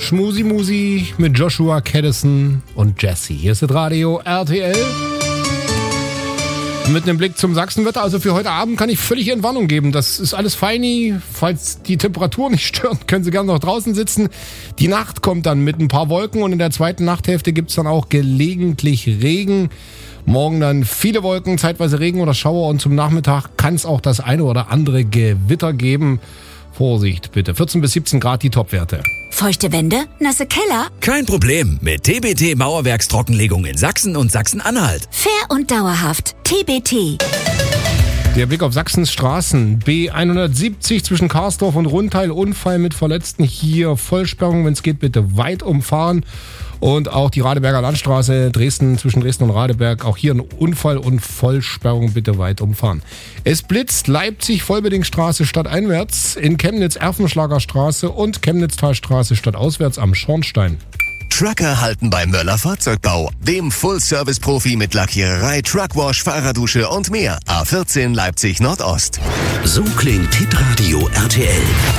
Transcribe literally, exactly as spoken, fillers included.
Schmusi Musi mit Joshua Caddison und Jesse. Hier ist das Radio R T L. Mit einem Blick zum Sachsenwetter. Also für heute Abend kann ich völlig Entwarnung geben. Das ist alles feini. Falls die Temperatur nicht stört, können Sie gerne noch draußen sitzen. Die Nacht kommt dann mit ein paar Wolken und in der zweiten Nachthälfte gibt es dann auch gelegentlich Regen. Morgen dann viele Wolken, zeitweise Regen oder Schauer und zum Nachmittag kann es auch das eine oder andere Gewitter geben. Vorsicht bitte. vierzehn bis siebzehn Grad die Topwerte. Feuchte Wände? Nasse Keller? Kein Problem. Mit T B T Mauerwerkstrockenlegung in Sachsen und Sachsen-Anhalt. Fair und dauerhaft. T B T. Der Blick auf Sachsens Straßen. B hundertsiebzig zwischen Karsdorf und Rundteil. Unfall mit Verletzten. Hier Vollsperrung, wenn es geht, bitte weit umfahren. Und auch die Radeberger Landstraße Dresden zwischen Dresden und Radeberg. Auch hier ein Unfall und Vollsperrung, bitte weit umfahren. Es blitzt Leipzig Vollbedingstraße stadteinwärts, in Chemnitz Erfenschlagerstraße und Chemnitztalstraße stadtauswärts am Schornstein. Trucker halten bei Möller Fahrzeugbau, dem Full-Service-Profi mit Lackiererei, Truckwash, Fahrerdusche und mehr. A vierzehn Leipzig Nordost. So klingt Hitradio R T L.